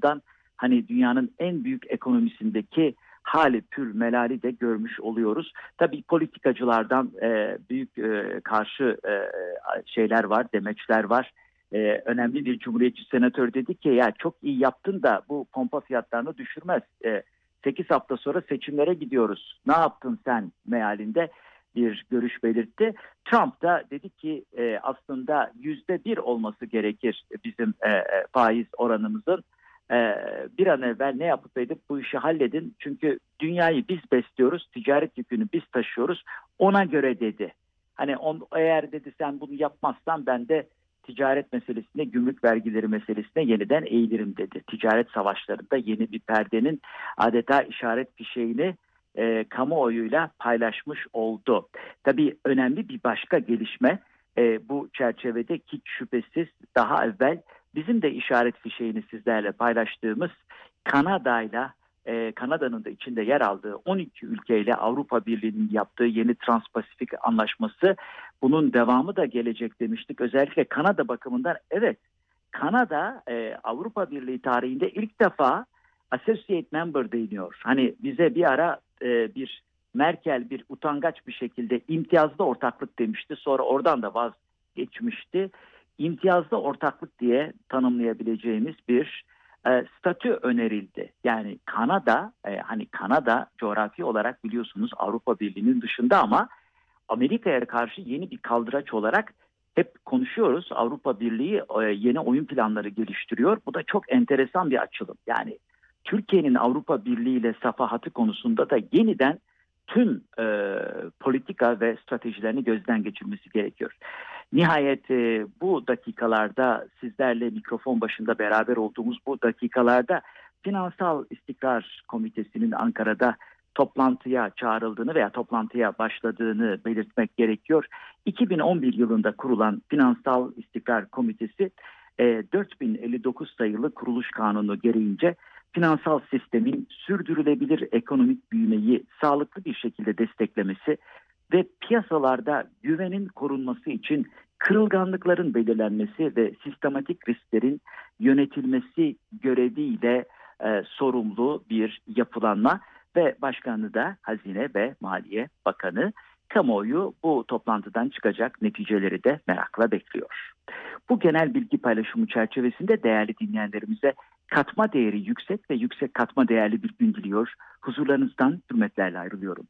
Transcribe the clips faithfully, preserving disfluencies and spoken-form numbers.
bakımından hani dünyanın en büyük ekonomisindeki hali pür melali de görmüş oluyoruz. Tabii politikacılardan e, büyük e, karşı e, şeyler var, demeçler var. E, önemli bir Cumhuriyetçi senatör dedi ki ya çok iyi yaptın da bu pompa fiyatlarını düşürmez. E, sekiz hafta sonra seçimlere gidiyoruz. Ne yaptın sen mealinde bir görüş belirtti. Trump da dedi ki e, aslında yüzde bir olması gerekir bizim e, faiz oranımızın. E, bir an evvel ne yapıp edip bu işi halledin. Çünkü dünyayı biz besliyoruz, ticaret yükünü biz taşıyoruz. Ona göre dedi. Hani on, eğer dedi sen bunu yapmazsan ben de ticaret meselesine, gümrük vergileri meselesine yeniden eğilirim dedi. Ticaret savaşlarında yeni bir perdenin adeta işaret fişeğini e, kamuoyuyla paylaşmış oldu. Tabii önemli bir başka gelişme e, bu çerçevede hiç şüphesiz daha evvel bizim de işaret fişeğini sizlerle paylaştığımız Kanada'yla e, Kanada'nın da içinde yer aldığı on iki ülkeyle Avrupa Birliği'nin yaptığı yeni Trans-Pasifik Anlaşması, bunun devamı da gelecek demiştik. Özellikle Kanada bakımından evet, Kanada e, Avrupa Birliği tarihinde ilk defa Associate Member deniyor. Hani bize bir ara e, bir Merkel bir utangaç bir şekilde imtiyazlı ortaklık demişti. Sonra oradan da vazgeçmişti. İmtiyazlı ortaklık diye tanımlayabileceğimiz bir e, statü önerildi. Yani Kanada, e, hani Kanada coğrafi olarak biliyorsunuz Avrupa Birliği'nin dışında ama Amerika'ya karşı yeni bir kaldıraç olarak hep konuşuyoruz. Avrupa Birliği e, yeni oyun planları geliştiriyor. Bu da çok enteresan bir açılım. Yani Türkiye'nin Avrupa Birliği ile safahatı konusunda da yeniden tüm e, politika ve stratejilerini gözden geçirmesi gerekiyor. Nihayet e, bu dakikalarda sizlerle mikrofon başında beraber olduğumuz bu dakikalarda Finansal İstikrar Komitesi'nin Ankara'da toplantıya çağrıldığını veya toplantıya başladığını belirtmek gerekiyor. iki bin on bir yılında kurulan Finansal İstikrar Komitesi e, dört bin elli dokuz sayılı kuruluş kanunu gereğince finansal sistemin sürdürülebilir ekonomik büyümeyi sağlıklı bir şekilde desteklemesi ve piyasalarda güvenin korunması için kırılganlıkların belirlenmesi ve sistematik risklerin yönetilmesi göreviyle e, sorumlu bir yapılanma ve başkanı da Hazine ve Maliye Bakanı. Kamuoyu bu toplantıdan çıkacak neticeleri de merakla bekliyor. Bu genel bilgi paylaşımı çerçevesinde değerli dinleyenlerimize katma değeri yüksek ve yüksek katma değerli bir gün diliyor. Huzurlarınızdan hürmetlerle ayrılıyorum.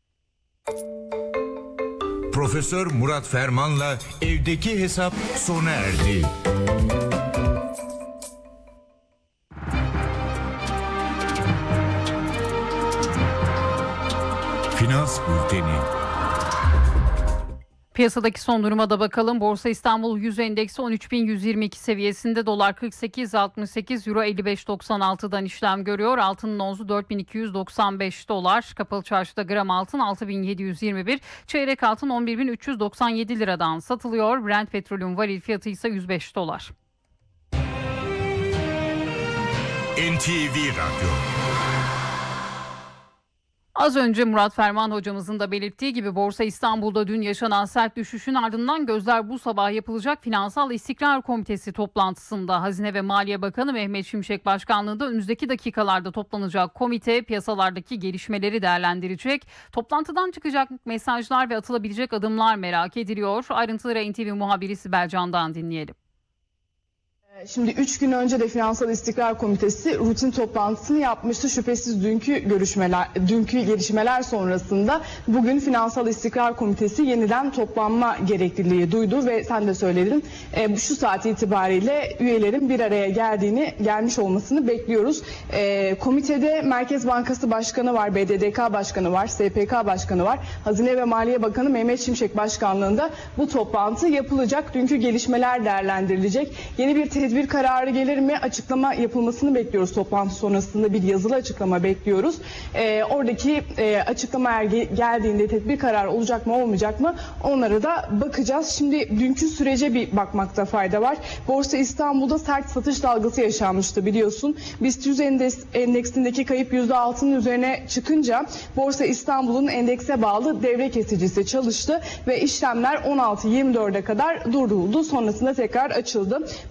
Profesör Murat Ferman'la evdeki hesap sona erdi. Finans Bülteni. Piyasadaki son duruma da bakalım. Borsa İstanbul yüz endeksi on üç bin yüz yirmi iki seviyesinde, dolar kırk sekiz altmış sekiz, euro elli beş doksan altıdan işlem görüyor. Altının onzu dört bin iki yüz doksan beş dolar. Kapalı çarşıda gram altın altı bin yedi yüz yirmi bir, çeyrek altın on bir bin üç yüz doksan yedi liradan satılıyor. Brent petrolün varil fiyatı ise yüz beş dolar. N T V Radyo. Az önce Murat Ferman hocamızın da belirttiği gibi Borsa İstanbul'da dün yaşanan sert düşüşün ardından gözler bu sabah yapılacak Finansal İstikrar Komitesi toplantısında. Hazine ve Maliye Bakanı Mehmet Şimşek başkanlığında önümüzdeki dakikalarda toplanacak komite piyasalardaki gelişmeleri değerlendirecek. Toplantıdan çıkacak mesajlar ve atılabilecek adımlar merak ediliyor. Ayrıntıları N T V muhabiri Sibel Can'dan dinleyelim. Şimdi üç gün önce de Finansal İstikrar Komitesi rutin toplantısını yapmıştı. Şüphesiz dünkü görüşmeler, dünkü gelişmeler sonrasında bugün Finansal İstikrar Komitesi yeniden toplanma gerekliliği duydu ve sen de söyledin, e, şu saat itibariyle üyelerin bir araya geldiğini, gelmiş olmasını bekliyoruz. E, komitede Merkez Bankası Başkanı var, B D D K Başkanı var, S P K Başkanı var. Hazine ve Maliye Bakanı Mehmet Şimşek başkanlığında bu toplantı yapılacak. Dünkü gelişmeler değerlendirilecek. Yeni bir tedbir kararı gelir mi? Açıklama yapılmasını bekliyoruz. Toplantı sonrasında bir yazılı açıklama bekliyoruz. Ee, oradaki e, açıklama eğer geldiğinde tedbir kararı olacak mı olmayacak mı? Onlara da bakacağız. Şimdi dünkü sürece bir bakmakta fayda var. Borsa İstanbul'da sert satış dalgası yaşanmıştı biliyorsun. BIST yüz endeksindeki kayıp yüzde altının üzerine çıkınca Borsa İstanbul'un endekse bağlı devre kesicisi çalıştı ve işlemler on altı yirmi dörde kadar durduruldu. Sonrasında tekrar açıldı. Bankacılık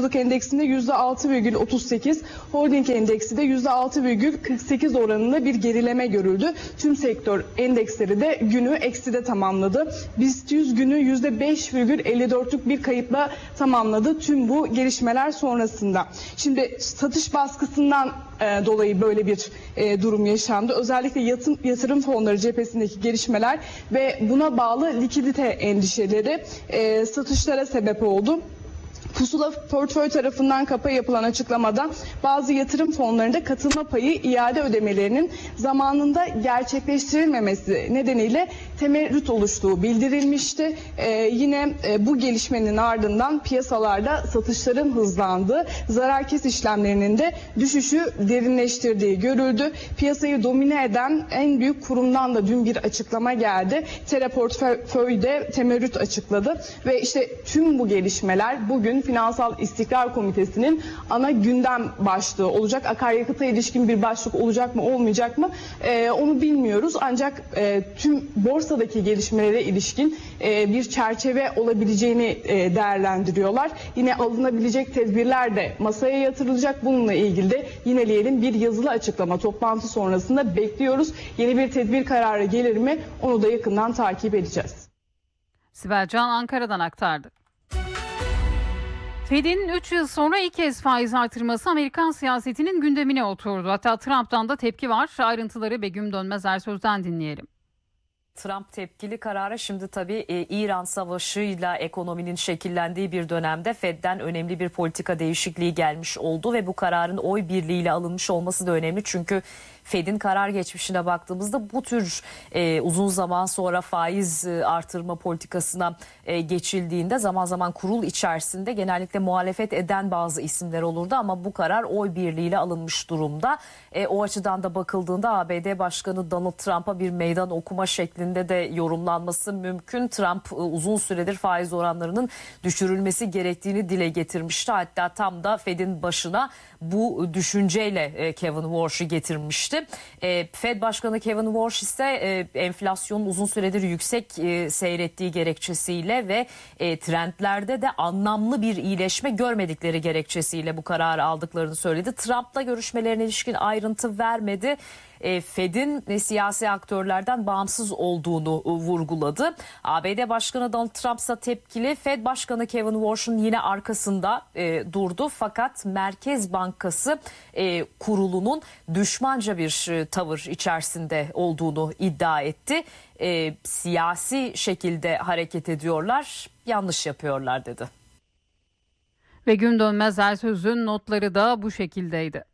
Bankacılık endeksinde yüzde altı virgül otuz sekiz, holding endeksi de yüzde altı virgül kırk sekiz oranında bir gerileme görüldü. Tüm sektör endeksleri de günü ekside tamamladı. BIST yüz günü yüzde beş virgül elli dörtlük bir kayıpla tamamladı tüm bu gelişmeler sonrasında. Şimdi satış baskısından e, dolayı böyle bir e, durum yaşandı. Özellikle yatırım, yatırım fonları cephesindeki gelişmeler ve buna bağlı likidite endişeleri e, satışlara sebep oldu. Pusula Portföy tarafından kapa yapılan açıklamada bazı yatırım fonlarında katılma payı iade ödemelerinin zamanında gerçekleştirilmemesi nedeniyle temerrüt oluştuğu bildirilmişti. Ee, yine e, bu gelişmenin ardından piyasalarda satışların hızlandığı, zarar kes işlemlerinin de düşüşü derinleştirdiği görüldü. Piyasayı domine eden en büyük kurumdan da dün bir açıklama geldi. Tera Portföy'de temerrüt açıkladı ve işte tüm bu gelişmeler bugün Finansal İstikrar Komitesi'nin ana gündem başlığı olacak. Akaryakıta ilişkin bir başlık olacak mı olmayacak mı ee, onu bilmiyoruz. Ancak e, tüm borsadaki gelişmelere ilişkin e, bir çerçeve olabileceğini e, değerlendiriyorlar. Yine alınabilecek tedbirler de masaya yatırılacak. Bununla ilgili de yineleyelim, bir yazılı açıklama toplantı sonrasında bekliyoruz. Yeni bir tedbir kararı gelir mi onu da yakından takip edeceğiz. Sibel Can Ankara'dan aktardı. Fed'in üç yıl sonra ilk kez faiz artırması Amerikan siyasetinin gündemine oturdu. Hatta Trump'tan da tepki var. Ayrıntıları Begüm Dönmez Ersöz'den dinleyelim. Trump tepkili karara şimdi tabii e, İran Savaşı'yla ekonominin şekillendiği bir dönemde Fed'den önemli bir politika değişikliği gelmiş oldu ve bu kararın oy birliğiyle alınmış olması da önemli. Çünkü Fed'in karar geçmişine baktığımızda bu tür e, uzun zaman sonra faiz e, artırma politikasına e, geçildiğinde zaman zaman kurul içerisinde genellikle muhalefet eden bazı isimler olurdu ama bu karar oy birliğiyle alınmış durumda. E, o açıdan da bakıldığında A B D Başkanı Donald Trump'a bir meydan okuma şeklinde de yorumlanması mümkün. Trump e, uzun süredir faiz oranlarının düşürülmesi gerektiğini dile getirmişti. Hatta tam da Fed'in başına bu düşünceyle e, Kevin Warsh'ı getirmişti. E, Fed Başkanı Kevin Warsh ise e, enflasyonun uzun süredir yüksek e, seyrettiği gerekçesiyle ve e, trendlerde de anlamlı bir iyileşme görmedikleri gerekçesiyle bu kararı aldıklarını söyledi. Trump'la görüşmelerine ilişkin ayrıntı vermedi. E, Fed'in e, siyasi aktörlerden bağımsız olduğunu e, vurguladı. A B D Başkanı Donald Trump ise tepkili. Fed Başkanı Kevin Warsh'un yine arkasında e, durdu. Fakat Merkez Bankası e, kurulunun düşmanca bir e, tavır içerisinde olduğunu iddia etti. E, siyasi şekilde hareket ediyorlar, yanlış yapıyorlar dedi. Begüm Dönmez Ersöz'ün notları da bu şekildeydi.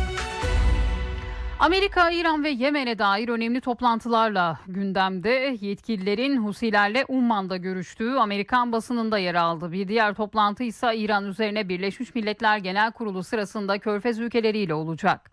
Amerika, İran ve Yemen'e dair önemli toplantılarla gündemde. Yetkililerin Husilerle Umman'da görüştüğü Amerikan basınında yer aldı. Bir diğer toplantı ise İran üzerine Birleşmiş Milletler Genel Kurulu sırasında Körfez ülkeleriyle olacak.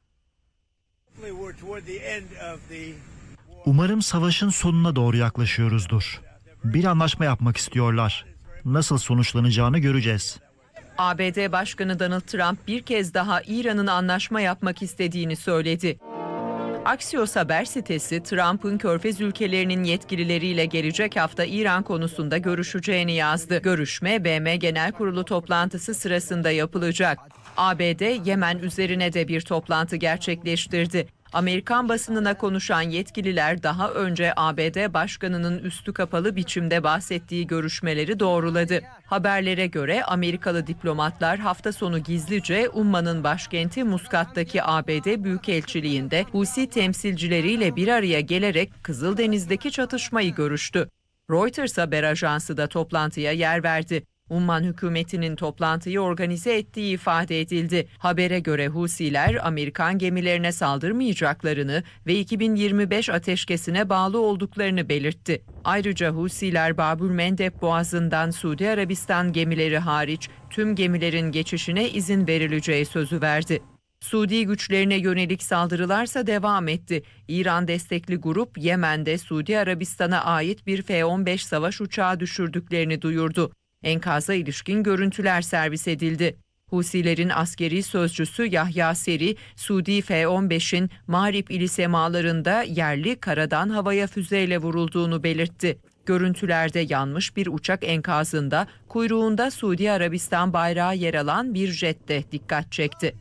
Umarım savaşın sonuna doğru yaklaşıyoruzdur. Bir anlaşma yapmak istiyorlar. Nasıl sonuçlanacağını göreceğiz. A B D Başkanı Donald Trump bir kez daha İran'ın anlaşma yapmak istediğini söyledi. Axios haber sitesi Trump'ın Körfez ülkelerinin yetkilileriyle gelecek hafta İran konusunda görüşeceğini yazdı. Görüşme B M Genel Kurulu toplantısı sırasında yapılacak. A B D Yemen üzerine de bir toplantı gerçekleştirdi. Amerikan basınına konuşan yetkililer daha önce A B D Başkanı'nın üstü kapalı biçimde bahsettiği görüşmeleri doğruladı. Haberlere göre Amerikalı diplomatlar hafta sonu gizlice Umman'ın başkenti Muskat'taki A B D Büyükelçiliğinde Husi temsilcileriyle bir araya gelerek Kızıldeniz'deki çatışmayı görüştü. Reuters haber ajansı da toplantıya yer verdi. Umman hükümetinin toplantıyı organize ettiği ifade edildi. Habere göre Husiler Amerikan gemilerine saldırmayacaklarını ve iki bin yirmi beş ateşkesine bağlı olduklarını belirtti. Ayrıca Husiler Babül Mendeb Boğazı'ndan Suudi Arabistan gemileri hariç tüm gemilerin geçişine izin verileceği sözü verdi. Suudi güçlerine yönelik saldırılarsa devam etti. İran destekli grup Yemen'de Suudi Arabistan'a ait bir F on beş savaş uçağı düşürdüklerini duyurdu. Enkaza ilişkin görüntüler servis edildi. Husilerin askeri sözcüsü Yahya Seri, Suudi F on beşin Mağrib ili semalarında yerli karadan havaya füzeyle vurulduğunu belirtti. Görüntülerde yanmış bir uçak enkazında kuyruğunda Suudi Arabistan bayrağı yer alan bir jet de dikkat çekti.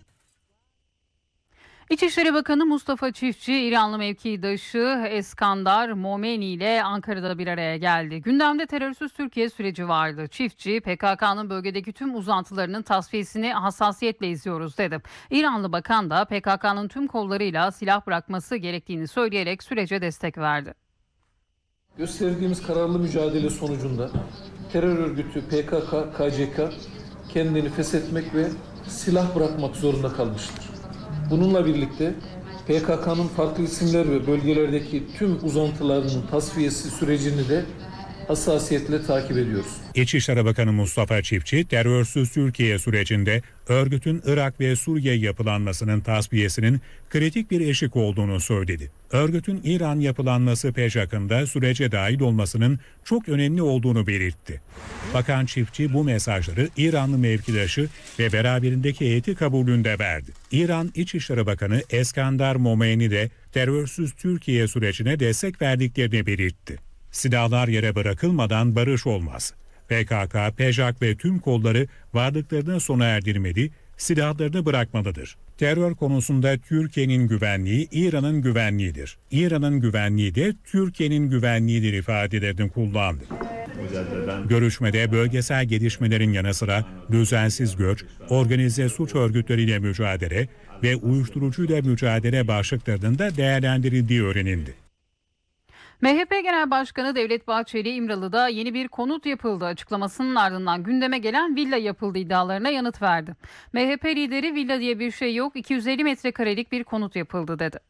İçişleri Bakanı Mustafa Çiftçi, İranlı mevkidaşı Eskandar Momeni ile Ankara'da bir araya geldi. Gündemde terörsüz Türkiye süreci vardı. Çiftçi, P K K'nın bölgedeki tüm uzantılarının tasfiyesini hassasiyetle izliyoruz dedi. İranlı bakan da P K K'nın tüm kollarıyla silah bırakması gerektiğini söyleyerek sürece destek verdi. Gösterdiğimiz kararlı mücadele sonucunda terör örgütü P K K K C K kendini feshetmek ve silah bırakmak zorunda kalmıştır. Bununla birlikte P K K'nın farklı isimler ve bölgelerdeki tüm uzantılarının tasfiyesi sürecini de hassasiyetle takip ediyoruz. İçişleri Bakanı Mustafa Çiftçi, terörsüz Türkiye sürecinde örgütün Irak ve Suriye yapılanmasının tasfiyesinin kritik bir eşik olduğunu söyledi. Örgütün İran yapılanması peşakında sürece dahil olmasının çok önemli olduğunu belirtti. Bakan Çiftçi bu mesajları İranlı mevkidaşı ve beraberindeki heyeti kabulünde verdi. İran İçişleri Bakanı Eskandar Momeni de terörsüz Türkiye sürecine destek verdiklerini belirtti. Silahlar yere bırakılmadan barış olmaz. P K K, P J A K ve tüm kolları varlıklarını sona erdirmeli, silahlarını bırakmalıdır. Terör konusunda Türkiye'nin güvenliği İran'ın güvenliğidir. İran'ın güvenliği de Türkiye'nin güvenliğidir ifadelerini kullandı. Görüşmede bölgesel gelişmelerin yanı sıra düzensiz göç, organize suç örgütleriyle mücadele ve uyuşturucuyla mücadele başlıklarının da değerlendirildiği öğrenildi. M H P Genel Başkanı Devlet Bahçeli, İmralı'da yeni bir konut yapıldı açıklamasının ardından gündeme gelen villa yapıldı iddialarına yanıt verdi. M H P lideri villa diye bir şey yok, iki yüz elli metrekarelik bir konut yapıldı dedi.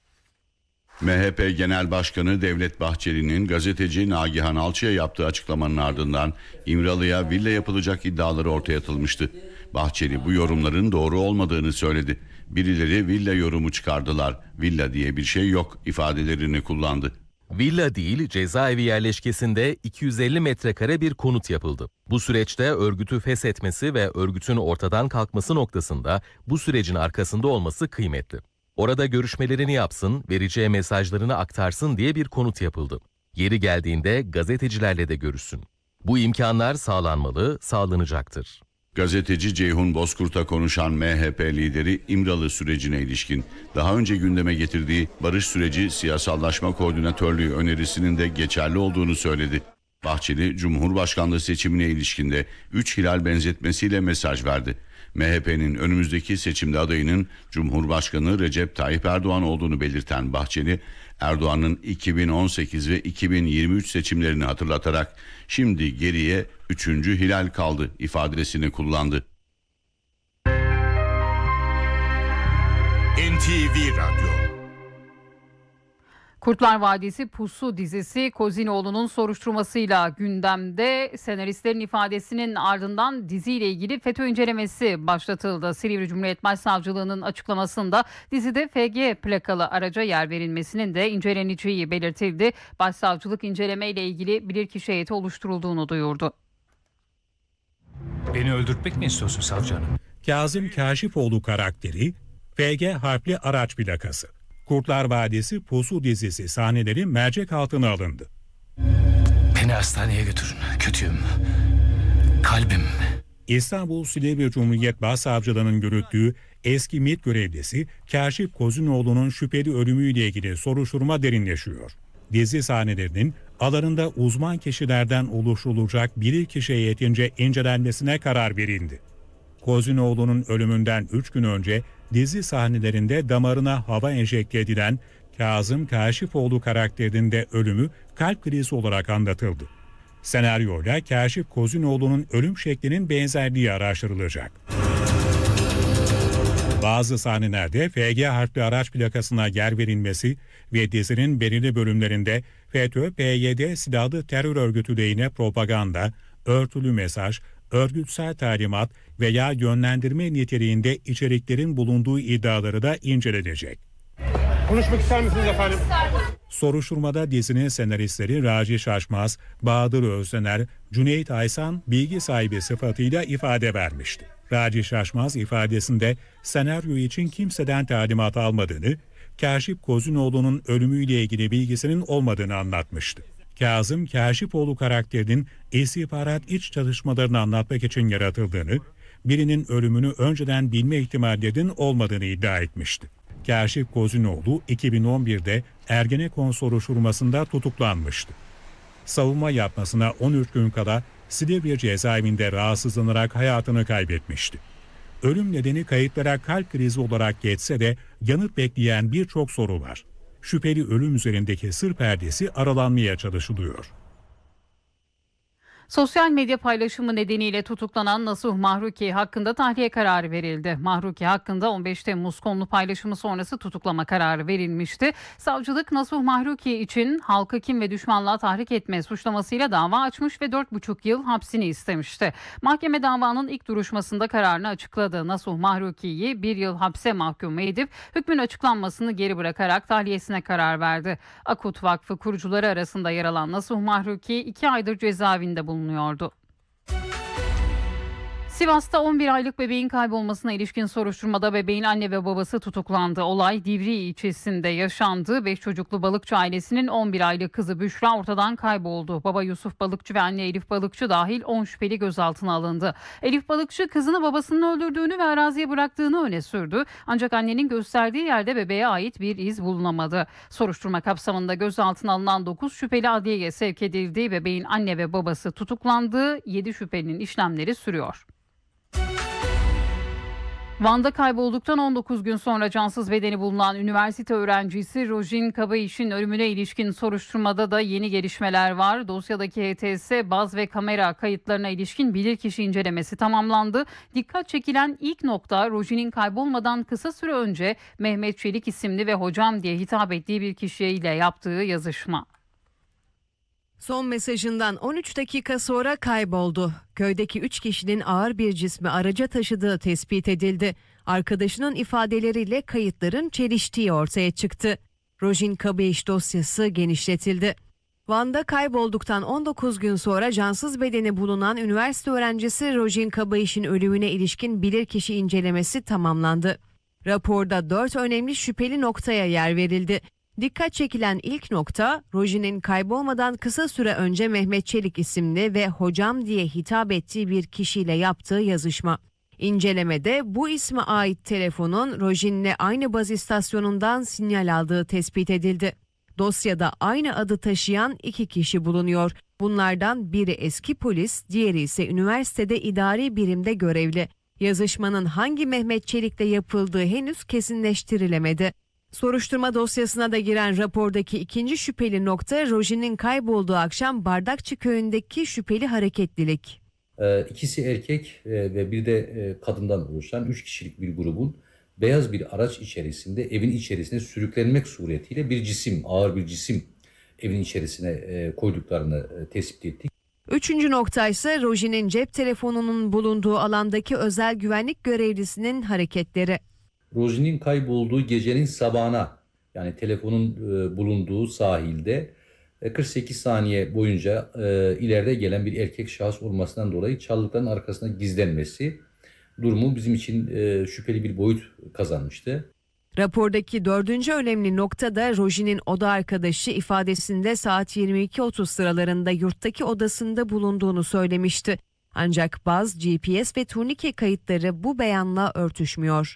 M H P Genel Başkanı Devlet Bahçeli'nin gazeteci Nagihan Alçı'ya yaptığı açıklamanın ardından İmralı'ya villa yapılacak iddiaları ortaya atılmıştı. Bahçeli bu yorumların doğru olmadığını söyledi. Birileri villa yorumu çıkardılar, villa diye bir şey yok ifadelerini kullandı. Villa değil, cezaevi yerleşkesinde iki yüz elli metrekare bir konut yapıldı. Bu süreçte örgütü feshetmesi ve örgütün ortadan kalkması noktasında bu sürecin arkasında olması kıymetli. Orada görüşmelerini yapsın, vereceği mesajlarını aktarsın diye bir konut yapıldı. Yeri geldiğinde gazetecilerle de görüşsün. Bu imkanlar sağlanmalı, sağlanacaktır. Gazeteci Ceyhun Bozkurt'a konuşan M H P lideri İmralı sürecine ilişkin daha önce gündeme getirdiği barış süreci siyasallaşma koordinatörlüğü önerisinin de geçerli olduğunu söyledi. Bahçeli, Cumhurbaşkanlığı seçimine ilişkinde üç hilal benzetmesiyle mesaj verdi. M H P'nin önümüzdeki seçimde adayının Cumhurbaşkanı Recep Tayyip Erdoğan olduğunu belirten Bahçeli, Erdoğan'ın iki bin on sekiz ve iki bin yirmi üç seçimlerini hatırlatarak şimdi geriye üçüncü hilal kaldı ifadesini kullandı. N T V Radyo. Kurtlar Vadisi Pusu dizisi Kozinoğlu'nun soruşturmasıyla gündemde. Senaristlerin ifadesinin ardından diziyle ilgili FETÖ incelemesi başlatıldı. Silivri Cumhuriyet Başsavcılığı'nın açıklamasında dizide F G plakalı araca yer verilmesinin de inceleneceği belirtildi. Başsavcılık incelemeyle ilgili bilirkişi heyeti oluşturulduğunu duyurdu. Beni öldürtmek mi istiyorsun savcı hanım? Kazım Kaşifoğlu karakteri F G harfli araç plakası. Kurtlar Vadisi Pusu dizisi sahneleri mercek altına alındı. Beni hastaneye götürün. Kötüyüm. Kalbim. İstanbul Silivri Cumhuriyet Başsavcılığı'nın yürüttüğü eski MİT görevlisi Kaşif Kozinoğlu'nun şüpheli ölümüyle ilgili soruşturma derinleşiyor. Dizi sahnelerinin alanında uzman kişilerden oluşturulacak bilirkişi heyetince incelenmesine karar verildi. Kozinoğlu'nun ölümünden üç gün önce dizi sahnelerinde damarına hava enjekte edilen Kazım Kaşifoğlu karakterinde ölümü kalp krizi olarak anlatıldı. Senaryoyla Kaşif Kozinoğlu'nun ölüm şeklinin benzerliği araştırılacak. Bazı sahnelerde F G harfli araç plakasına yer verilmesi ve dizinin belirli bölümlerinde FETÖ, P Y D silahlı terör örgütü lehine propaganda, örtülü mesaj, örgütsel talimat veya yönlendirme niteliğinde içeriklerin bulunduğu iddiaları da incelenecek. Konuşmak ister misiniz efendim? Soruşturmada dizinin senaristleri Raci Şaşmaz, Bahadır Özdener, Cüneyt Aysan bilgi sahibi sıfatıyla ifade vermişti. Raci Şaşmaz ifadesinde senaryo için kimseden talimat almadığını, Kaşif Kozinoğlu'nun ölümüyle ilgili bilgisinin olmadığını anlatmıştı. Kazım Kaşipoğlu karakterinin istihbarat iç çalışmalarını anlatmak için yaratıldığını, birinin ölümünü önceden bilme ihtimallerinin olmadığını iddia etmişti. Kaşif Kozinoğlu iki bin on birde Ergenekon soruşturmasında tutuklanmıştı. Savunma yapmasına on üç gün kala Silivri cezaevinde rahatsızlanarak hayatını kaybetmişti. Ölüm nedeni kayıtlara kalp krizi olarak geçse de yanıt bekleyen birçok soru var. Şüpheli ölüm üzerindeki sır perdesi aralanmaya çalışılıyor. Sosyal medya paylaşımı nedeniyle tutuklanan Nasuh Mahruki hakkında tahliye kararı verildi. Mahruki hakkında on beş Temmuz konulu paylaşımı sonrası tutuklama kararı verilmişti. Savcılık Nasuh Mahruki için halkı kin ve düşmanlığa tahrik etme suçlamasıyla dava açmış ve dört buçuk yıl hapsini istemişti. Mahkeme davanın ilk duruşmasında kararını açıkladı. Nasuh Mahruki'yi bir yıl hapse mahkum edip hükmün açıklanmasını geri bırakarak tahliyesine karar verdi. Akut Vakfı kurucuları arasında yer alan Nasuh Mahruki iki aydır cezaevinde bulunuyordu. Sivas'ta on bir aylık bebeğin kaybolmasına ilişkin soruşturmada bebeğin anne ve babası tutuklandı. Olay Divriği ilçesinde yaşandı. beş çocuklu balıkçı ailesinin on bir aylık kızı Büşra ortadan kayboldu. Baba Yusuf Balıkçı ve anne Elif Balıkçı dahil on şüpheli gözaltına alındı. Elif Balıkçı kızını babasının öldürdüğünü ve araziye bıraktığını öne sürdü. Ancak annenin gösterdiği yerde bebeğe ait bir iz bulunamadı. Soruşturma kapsamında gözaltına alınan dokuz şüpheli adliyeye sevk edildi. Bebeğin anne ve babası tutuklandı. yedi şüphelinin işlemleri sürüyor. Van'da kaybolduktan on dokuz gün sonra cansız bedeni bulunan üniversite öğrencisi Rojin Kabayiş'in ölümüne ilişkin soruşturmada da yeni gelişmeler var. Dosyadaki H T S, baz ve kamera kayıtlarına ilişkin bilirkişi incelemesi tamamlandı. Dikkat çekilen ilk nokta Rojin'in kaybolmadan kısa süre önce Mehmet Çelik isimli ve hocam diye hitap ettiği bir kişiyle yaptığı yazışma. Son mesajından on üç dakika sonra kayboldu. Köydeki üç kişinin ağır bir cismi araca taşıdığı tespit edildi. Arkadaşının ifadeleriyle kayıtların çeliştiği ortaya çıktı. Rojin Kabayış dosyası genişletildi. Van'da kaybolduktan on dokuz gün sonra cansız bedeni bulunan üniversite öğrencisi Rojin Kabayış'ın ölümüne ilişkin bilirkişi incelemesi tamamlandı. Raporda dört önemli şüpheli noktaya yer verildi. Dikkat çekilen ilk nokta, Rojin'in kaybolmadan kısa süre önce Mehmet Çelik isimli ve hocam diye hitap ettiği bir kişiyle yaptığı yazışma. İncelemede bu isme ait telefonun Rojin'le aynı baz istasyonundan sinyal aldığı tespit edildi. Dosyada aynı adı taşıyan iki kişi bulunuyor. Bunlardan biri eski polis, diğeri ise üniversitede idari birimde görevli. Yazışmanın hangi Mehmet Çelik'le yapıldığı henüz kesinleştirilemedi. Soruşturma dosyasına da giren rapordaki ikinci şüpheli nokta Rojin'in kaybolduğu akşam Bardakçı köyündeki şüpheli hareketlilik. Ee, ikisi erkek e, ve bir de e, kadından oluşan üç kişilik bir grubun beyaz bir araç içerisinde evin içerisine sürüklenmek suretiyle bir cisim, ağır bir cisim evin içerisine e, koyduklarını e, tespit ettik. Üçüncü nokta ise Rojin'in cep telefonunun bulunduğu alandaki özel güvenlik görevlisinin hareketleri. Rojin'in kaybolduğu gecenin sabahına, yani telefonun e, bulunduğu sahilde e, kırk sekiz saniye boyunca e, ileride gelen bir erkek şahıs olmasından dolayı çalılıkların arkasında gizlenmesi durumu bizim için e, şüpheli bir boyut kazanmıştı. Rapordaki dördüncü önemli nokta da Rojin'in oda arkadaşı ifadesinde saat yirmi iki otuz sıralarında yurttaki odasında bulunduğunu söylemişti. Ancak bazı G P S ve turnike kayıtları bu beyanla örtüşmüyor.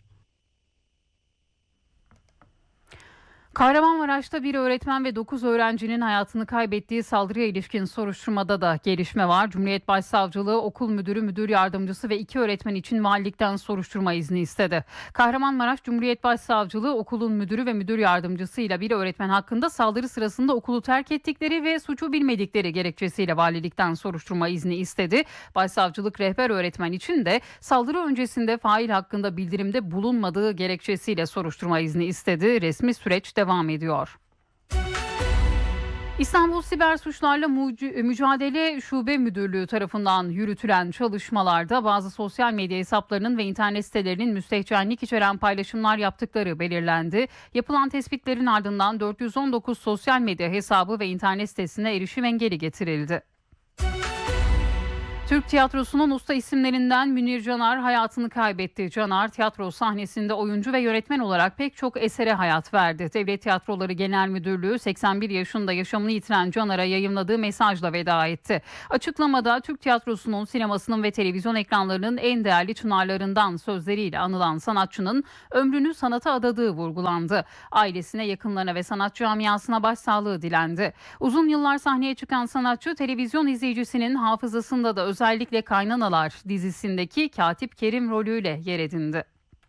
Kahramanmaraş'ta bir öğretmen ve dokuz öğrencinin hayatını kaybettiği saldırıya ilişkin soruşturmada da gelişme var. Cumhuriyet Başsavcılığı okul müdürü, müdür yardımcısı ve iki öğretmen için valilikten soruşturma izni istedi. Kahramanmaraş Cumhuriyet Başsavcılığı okulun müdürü ve müdür yardımcısıyla bir öğretmen hakkında saldırı sırasında okulu terk ettikleri ve suçu bilmedikleri gerekçesiyle valilikten soruşturma izni istedi. Başsavcılık rehber öğretmen için de saldırı öncesinde fail hakkında bildirimde bulunmadığı gerekçesiyle soruşturma izni istedi. Resmi süreç devam devam ediyor. İstanbul Siber Suçlarla Mücadele Şube Müdürlüğü tarafından yürütülen çalışmalarda bazı sosyal medya hesaplarının ve internet sitelerinin müstehcenlik içeren paylaşımlar yaptıkları belirlendi. Yapılan tespitlerin ardından dört yüz on dokuz sosyal medya hesabı ve internet sitesine erişim engeli getirildi. Türk tiyatrosunun usta isimlerinden Münir Canar hayatını kaybetti. Canar tiyatro sahnesinde oyuncu ve yönetmen olarak pek çok esere hayat verdi. Devlet Tiyatroları Genel Müdürlüğü seksen bir yaşında yaşamını yitiren Canar'a yayımladığı mesajla veda etti. Açıklamada Türk tiyatrosunun, sinemasının ve televizyon ekranlarının en değerli çınarlarından sözleriyle anılan sanatçının ömrünü sanata adadığı vurgulandı. Ailesine, yakınlarına ve sanat camiasına başsağlığı dilendi. Uzun yıllar sahneye çıkan sanatçı televizyon izleyicisinin hafızasında da özellikle Kaynanalar dizisindeki Katip Kerim rolüyle yer edindi.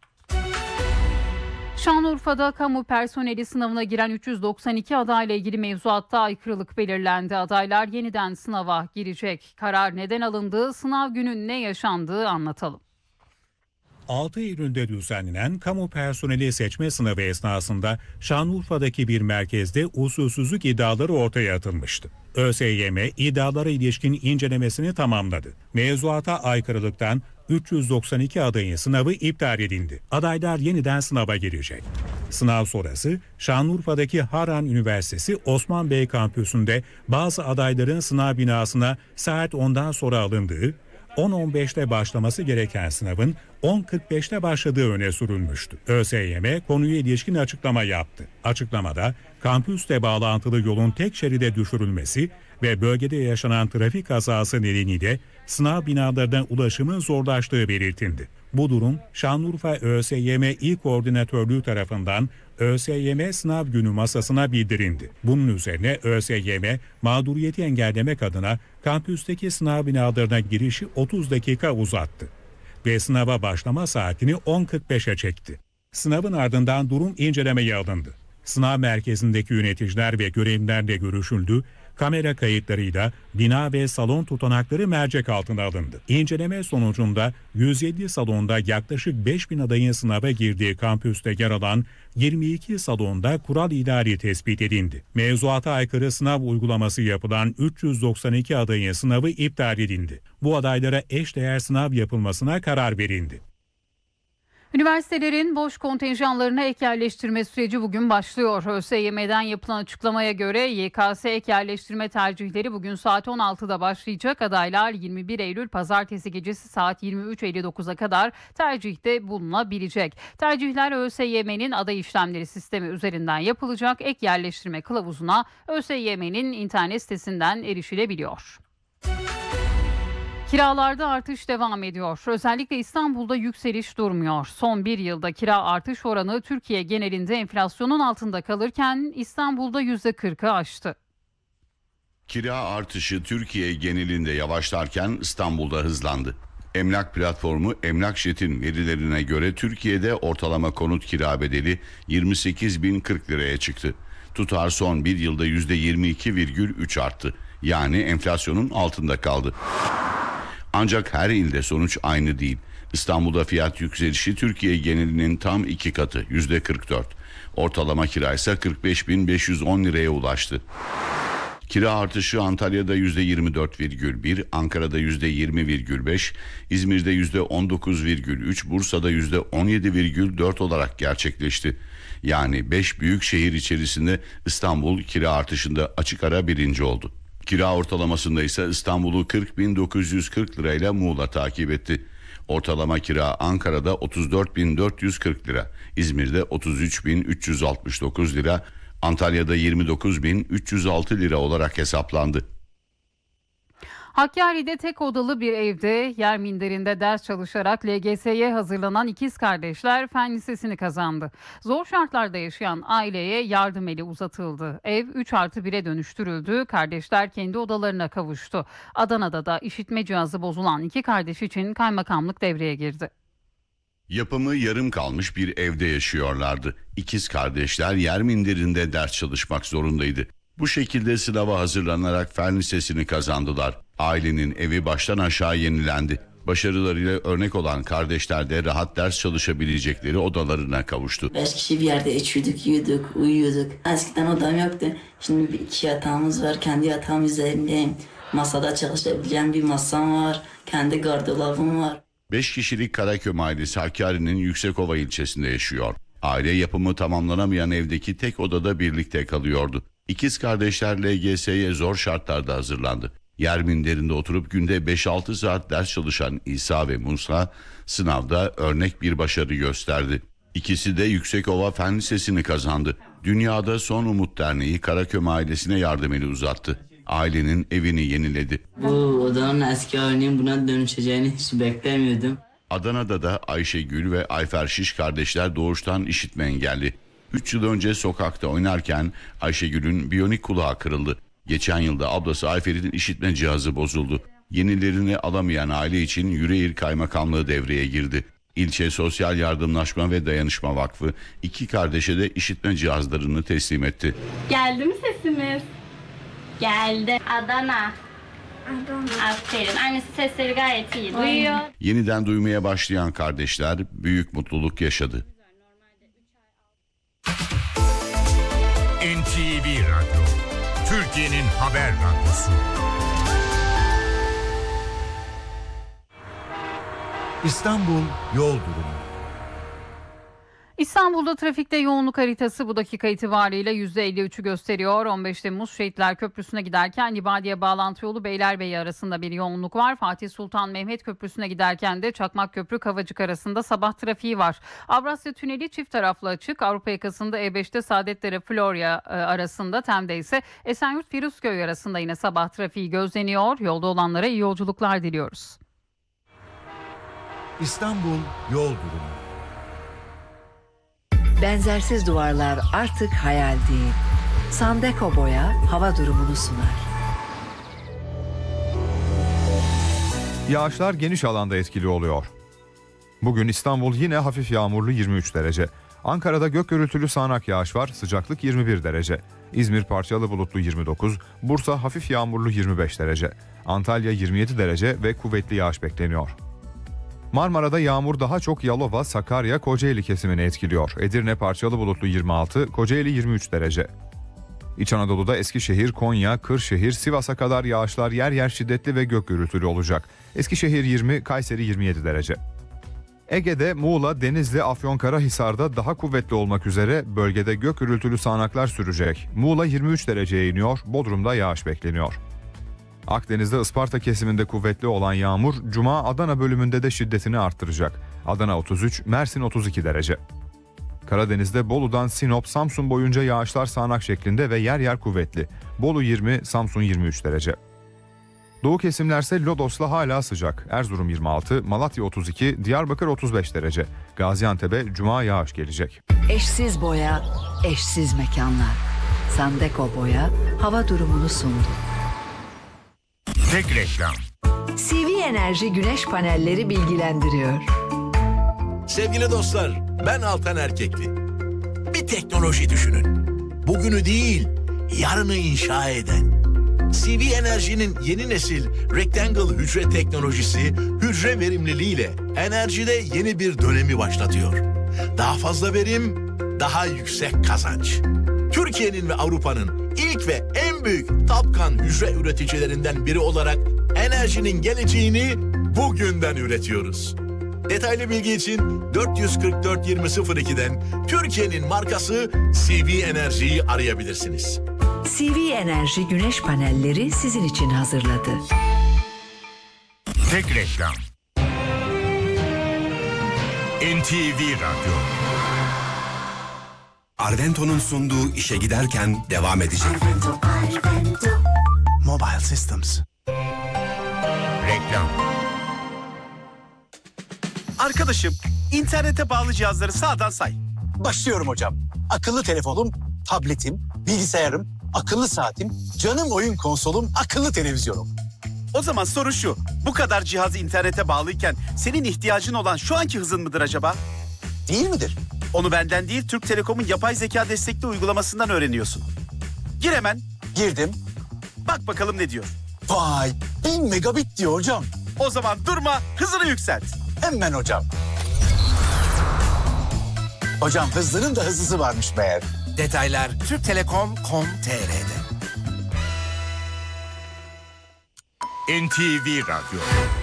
Şanlıurfa'da kamu personeli sınavına giren üç yüz doksan iki adayla ilgili mevzuatta aykırılık belirlendi. Adaylar yeniden sınava girecek. Karar neden alındığı, sınav günü ne yaşandığı anlatalım. altı Eylül'de düzenlenen kamu personeli seçme sınavı esnasında Şanlıurfa'daki bir merkezde usulsüzlük iddiaları ortaya atılmıştı. ÖSYM iddialara ilişkin incelemesini tamamladı. Mevzuata aykırılıktan üç yüz doksan iki adayın sınavı iptal edildi. Adaylar yeniden sınava girecek. Sınav sonrası Şanlıurfa'daki Harran Üniversitesi Osman Bey kampüsünde bazı adayların sınav binasına saat ondan sonra alındığı, on on beşte başlaması gereken sınavın on kırk beşte başladığı öne sürülmüştü. ÖSYM konuya ilişkin açıklama yaptı. Açıklamada kampüsle bağlantılı yolun tek şeride düşürülmesi ve bölgede yaşanan trafik kazası nedeniyle sınav binalarına ulaşımın zorlaştığı belirtildi. Bu durum Şanlıurfa ÖSYM İl Koordinatörlüğü tarafından ÖSYM sınav günü masasına bildirildi. Bunun üzerine ÖSYM mağduriyeti engellemek adına kampüsteki sınav binalarına girişi otuz dakika uzattı ve sınava başlama saatini on kırk beşe çekti. Sınavın ardından durum incelemeye alındı. Sınav merkezindeki yöneticiler ve görevlilerle görüşüldü. Kamera kayıtlarıyla bina ve salon tutanakları mercek altına alındı. İnceleme sonucunda yüz yedi salonda yaklaşık beş bin adayın sınava girdiği kampüste yer alan yirmi iki salonda kural ihlali tespit edildi. Mevzuata aykırı sınav uygulaması yapılan üç yüz doksan iki adayın sınavı iptal edildi. Bu adaylara eşdeğer sınav yapılmasına karar verildi. Üniversitelerin boş kontenjanlarına ek yerleştirme süreci bugün başlıyor. ÖSYM'den yapılan açıklamaya göre Y K S ek yerleştirme tercihleri bugün saat on altıda başlayacak. Adaylar yirmi bir Eylül Pazartesi gecesi saat yirmi üç elli dokuza kadar tercihte bulunabilecek. Tercihler ÖSYM'nin aday işlemleri sistemi üzerinden yapılacak. Ek yerleştirme kılavuzuna ÖSYM'nin internet sitesinden erişilebiliyor. Kiralarda artış devam ediyor. Özellikle İstanbul'da yükseliş durmuyor. Son bir yılda kira artış oranı Türkiye genelinde enflasyonun altında kalırken İstanbul'da yüzde kırkı aştı. Kira artışı Türkiye genelinde yavaşlarken İstanbul'da hızlandı. Emlak platformu Emlakjet'in verilerine göre Türkiye'de ortalama konut kira bedeli yirmi sekiz bin kırk liraya çıktı. Tutar son bir yılda yüzde yirmi iki virgül üç arttı. Yani enflasyonun altında kaldı. Ancak her ilde sonuç aynı değil. İstanbul'da fiyat yükselişi Türkiye genelinin tam iki katı, yüzde kırk dört. Ortalama kira ise kırk beş bin beş yüz on liraya ulaştı. Kira artışı Antalya'da yüzde yirmi dört virgül bir, Ankara'da yüzde yirmi virgül beş, İzmir'de yüzde on dokuz virgül üç, Bursa'da yüzde on yedi virgül dört olarak gerçekleşti. Yani beş büyük şehir içerisinde İstanbul kira artışında açık ara birinci oldu. Kira ortalamasında ise İstanbul'u kırk bin dokuz yüz kırk lirayla Muğla takip etti. Ortalama kira Ankara'da otuz dört bin dört yüz kırk lira, İzmir'de otuz üç bin üç yüz altmış dokuz lira, Antalya'da yirmi dokuz bin üç yüz altı lira olarak hesaplandı. Hakkari'de tek odalı bir evde yer minderinde ders çalışarak L G S'ye hazırlanan ikiz kardeşler fen lisesini kazandı. Zor şartlarda yaşayan aileye yardım eli uzatıldı. Ev üç artı bire dönüştürüldü. Kardeşler kendi odalarına kavuştu. Adana'da da işitme cihazı bozulan iki kardeş için kaymakamlık devreye girdi. Yapımı yarım kalmış bir evde yaşıyorlardı. İkiz kardeşler yer minderinde ders çalışmak zorundaydı. Bu şekilde sınava hazırlanarak fen lisesini kazandılar. Ailenin evi baştan aşağı yenilendi. Başarılarıyla örnek olan kardeşler de rahat ders çalışabilecekleri odalarına kavuştu. Beş kişi bir yerde içiyorduk, yiyorduk, uyuyorduk. Eskiden odam yoktu. Şimdi bir iki yatağımız var. Kendi yatağım üzerindeyim. Masada çalışabileceğim bir masam var. Kendi gardırobum var. Beş kişilik Karaköy ailesi Hakkari'nin Yüksekova ilçesinde yaşıyor. Aile yapımı tamamlanamayan evdeki tek odada birlikte kalıyordu. İkiz kardeşler L G S'ye zor şartlarda hazırlandı. Yer minderinde oturup günde beş altı saat ders çalışan İsa ve Musa sınavda örnek bir başarı gösterdi. İkisi de Yüksekova Fen Lisesi'ni kazandı. Dünyada Son Umut Derneği Karaköm ailesine yardım eli uzattı. Ailenin evini yeniledi. Bu odanın eski halinin buna dönüşeceğini hiç beklemiyordum. Adana'da da Ayşegül ve Ayfer Şiş kardeşler doğuştan işitme engelli. üç yıl önce sokakta oynarken Ayşegül'ün biyonik kulağı kırıldı. Geçen yılda ablası Ayfer'in işitme cihazı bozuldu. Yenilerini alamayan aile için Yüreğir Kaymakamlığı devreye girdi. İlçe Sosyal Yardımlaşma ve Dayanışma Vakfı iki kardeşe de işitme cihazlarını teslim etti. Geldi mi sesimiz? Geldi. Adana. Adana. Aferin. Annesi sesleri gayet iyi duyuyor. Yeniden duymaya başlayan kardeşler büyük mutluluk yaşadı. N T V Radyo, Türkiye'nin haber radyosu. İstanbul yol durumu. İstanbul'da trafikte yoğunluk haritası bu dakika itibariyle yüzde elli üçü gösteriyor. on beş Temmuz Şehitler Köprüsü'ne giderken Libadiye bağlantı yolu Beylerbeyi arasında bir yoğunluk var. Fatih Sultan Mehmet Köprüsü'ne giderken de Çakmakköprü Kavacık arasında sabah trafiği var. Avrasya Tüneli çift taraflı açık. Avrupa yakasında E beşte Saadetdere Florya arasında, Tem'de ise Esenyurt Firuzköy arasında yine sabah trafiği gözleniyor. Yolda olanlara iyi yolculuklar diliyoruz. İstanbul yol durumu. Benzersiz duvarlar artık hayal değil. Sandeko Boya hava durumunu sunar. Yağışlar geniş alanda etkili oluyor. Bugün İstanbul yine hafif yağmurlu yirmi üç derece. Ankara'da gök gürültülü sağanak yağış var, sıcaklık yirmi bir derece. İzmir parçalı bulutlu yirmi dokuz, Bursa hafif yağmurlu yirmi beş derece. Antalya yirmi yedi derece ve kuvvetli yağış bekleniyor. Marmara'da yağmur daha çok Yalova, Sakarya, Kocaeli kesimini etkiliyor. Edirne parçalı bulutlu yirmi altı, Kocaeli yirmi üç derece. İç Anadolu'da Eskişehir, Konya, Kırşehir, Sivas'a kadar yağışlar yer yer şiddetli ve gök gürültülü olacak. Eskişehir yirmi, Kayseri yirmi yedi derece. Ege'de Muğla, Denizli, Afyonkarahisar'da daha kuvvetli olmak üzere bölgede gök gürültülü sağanaklar sürecek. Muğla yirmi üç dereceye iniyor, Bodrum'da yağış bekleniyor. Akdeniz'de Isparta kesiminde kuvvetli olan yağmur, Cuma Adana bölümünde de şiddetini arttıracak. Adana otuz üç, Mersin otuz iki derece. Karadeniz'de Bolu'dan Sinop, Samsun boyunca yağışlar sağanak şeklinde ve yer yer kuvvetli. Bolu yirmi, Samsun yirmi üç derece. Doğu kesimlerse Lodos'la hala sıcak. Erzurum yirmi altı, Malatya otuz iki, Diyarbakır otuz beş derece. Gaziantep'e Cuma yağış gelecek. Eşsiz boya, eşsiz mekanlar. Sandeko Boya hava durumunu sundu. Tek reklam. C V Enerji güneş panelleri bilgilendiriyor. Sevgili dostlar, ben Altan Erkekli. Bir teknoloji düşünün. Bugünü değil, yarını inşa eden. C V Enerji'nin yeni nesil Rectangle hücre teknolojisi, hücre verimliliğiyle enerjide yeni bir dönemi başlatıyor. Daha fazla verim, daha yüksek kazanç. Türkiye'nin ve Avrupa'nın ilk ve en büyük Tapkan hücre üreticilerinden biri olarak enerjinin geleceğini bugünden üretiyoruz. Detaylı bilgi için dört yüz kırk dört yirmi sıfır iki'den Türkiye'nin markası C V Enerji'yi arayabilirsiniz. C V Enerji güneş panelleri sizin için hazırladı. Tek reklam. N T V Radyo. Arvento'nun sunduğu işe giderken devam edecek. Arvento, Arvento. Mobile Systems. Reklam. Arkadaşım, internete bağlı cihazları sağdan say. Başlıyorum hocam. Akıllı telefonum, tabletim, bilgisayarım, akıllı saatim, canım oyun konsolum, akıllı televizyonum. O zaman soru şu, bu kadar cihaz internete bağlıyken senin ihtiyacın olan şu anki hızın mıdır acaba? Değil midir? Onu benden değil, Türk Telekom'un yapay zeka destekli uygulamasından öğreniyorsun. Gir hemen. Girdim. Bak bakalım ne diyor. Vay, bin megabit diyor hocam. O zaman durma, hızını yükselt. Hemen hocam. Hocam hızlının da hızlısı varmış meğer. Detaylar türk telekom nokta com nokta t r'de. N T V Radyo.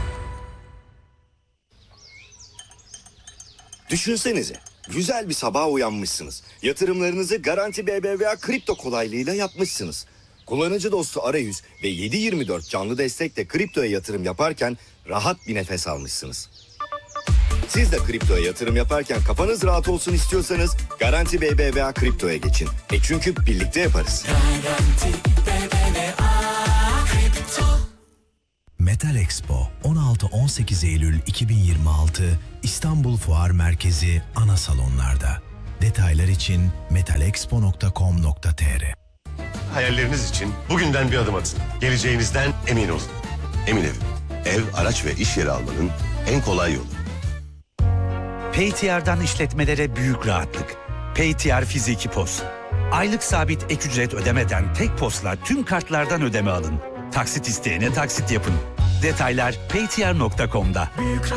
Düşünsenize, güzel bir sabaha uyanmışsınız. Yatırımlarınızı Garanti B B V A kripto kolaylığıyla yapmışsınız. Kullanıcı dostu arayüz ve yedi yirmi dört canlı destekle kriptoya yatırım yaparken rahat bir nefes almışsınız. Siz de kriptoya yatırım yaparken kafanız rahat olsun istiyorsanız Garanti B B V A Kripto'ya geçin. E çünkü birlikte yaparız. Garanti B B V A Kripto. Metal Expo on altı on sekiz Eylül iki bin yirmi altı İstanbul Fuar Merkezi ana salonlarda. Detaylar için metalexpo nokta com nokta tr. Hayalleriniz için bugünden bir adım atın. Geleceğinizden emin olun. Emin Ev. Ev, araç ve iş yeri almanın en kolay yolu. P T R'dan işletmelere büyük rahatlık. P T R Fiziki Pos. Aylık sabit ek ücret ödemeden tek posla tüm kartlardan ödeme alın. Taksit isteyene taksit yapın. Detaylar paytr nokta com'da.